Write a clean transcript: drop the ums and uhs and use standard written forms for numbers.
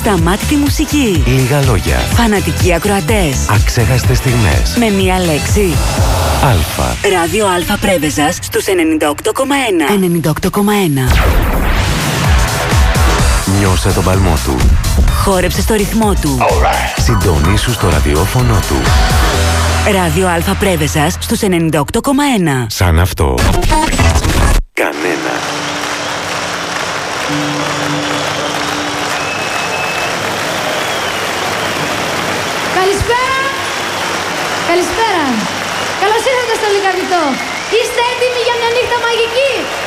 Ασταμάτητη μουσική. Λίγα λόγια. Φανατικοί ακροατές. Αξέχαστες στιγμές. Με μία λέξη. Αλφα. Ράδιο Αλφα Πρέβεζας στους 98,1. 98,1. Νιώσε τον παλμό του. Χόρεψε στο ρυθμό του. Συντονίσου στο ραδιόφωνο του. Ράδιο Αλφα Πρέβεζας στους 98,1. Σαν αυτό. Κανένα. Καλησπέρα. Καλησπέρα. Καλώς ήρθατε στο Λικαβητό. Είστε έτοιμοι για μια νύχτα μαγική?